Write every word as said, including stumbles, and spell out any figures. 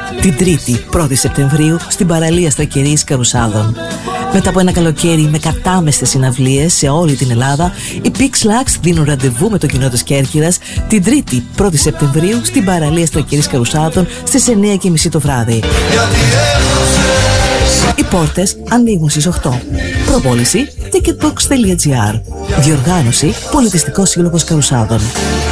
την Τρίτη, πρώτη Σεπτεμβρίου, στην παραλία Στρακερής Καρουσάδων. Μετά από ένα καλοκαίρι με κατάμεστες συναυλίες σε όλη την Ελλάδα, οι Pix Lux δίνουν ραντεβού με το κοινό της Κέρκυρας την Τρίτη, πρώτη Σεπτεμβρίου, στην παραλία Στρακερής Καρουσάδων στις εννιά και μισή το βράδυ. Οι πόρτες ανοίγουν στις οκτώ. Προπόληση ticketbox τελεία gr. Διοργάνωση Πολιτιστικός Σύλλογος Καρουσάδων.